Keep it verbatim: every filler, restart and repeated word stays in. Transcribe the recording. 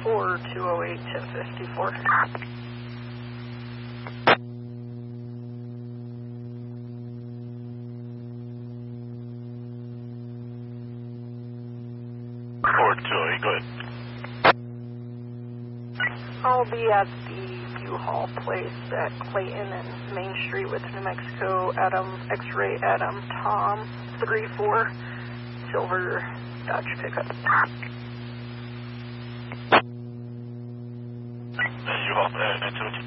four, two oh eight, ten fifty-four. four two oh eight, go ahead. I'll be at the U-Haul place at Clayton and Main Street with New Mexico, Adam, X-Ray Adam, Tom, three four, silver Dodge pickup. U-Haul, uh, nine seventeen.